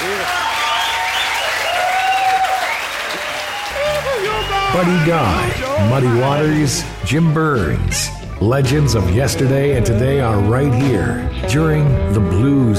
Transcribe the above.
Buddy Guy, Muddy Waters, Jim Burns. Legends of yesterday and today are right here during the Blues